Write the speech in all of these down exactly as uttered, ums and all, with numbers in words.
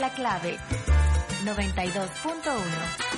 La Clave noventa y dos punto uno.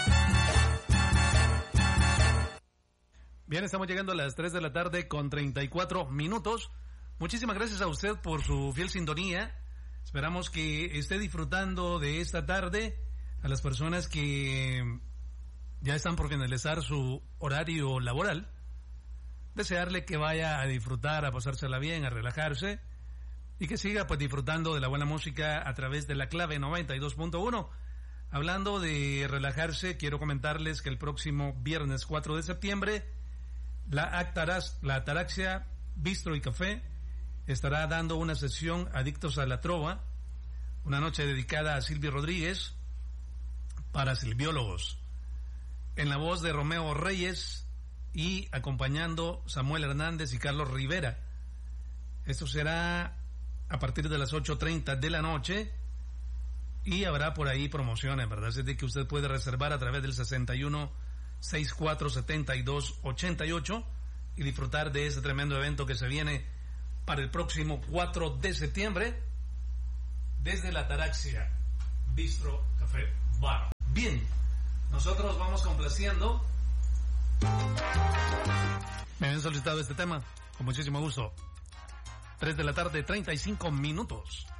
Bien, estamos llegando a las tres de la tarde con treinta y cuatro minutos. Muchísimas gracias a usted por su fiel sintonía. Esperamos que esté disfrutando de esta tarde. A las personas que ya están por finalizar su horario laboral, desearle que vaya a disfrutar, a pasársela bien, a relajarse y que siga pues disfrutando de la buena música a través de La Clave noventa y dos punto uno. Hablando de relajarse, quiero comentarles que el próximo viernes cuatro de septiembre la, Actaras, la Ataraxia Bistro y Café estará dando una sesión Adictos a la Trova, una noche dedicada a Silvio Rodríguez para silbiólogos, en la voz de Romeo Reyes y acompañando Samuel Hernández y Carlos Rivera. Esto será a partir de las ocho treinta de la noche y habrá por ahí promociones, ¿verdad? Es de que usted puede reservar a través del sesenta y uno, sesenta y cuatro, setenta y dos, ochenta y ocho y disfrutar de este tremendo evento que se viene para el próximo cuatro de septiembre desde la Ataraxia Bistro Café Bar. Bien, nosotros vamos complaciendo. Me habían solicitado este tema con muchísimo gusto. tres de la tarde, treinta y cinco minutos.